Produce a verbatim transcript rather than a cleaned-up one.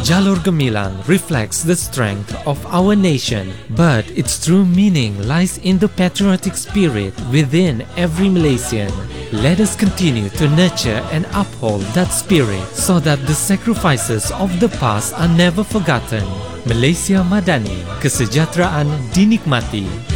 Jalur Gemilang reflects the strength of our nation, but its true meaning lies in the patriotic spirit within every Malaysian. Let us continue to nurture and uphold that spirit so that the sacrifices of the past are never forgotten. Malaysia Madani, kesejahteraan dinikmati.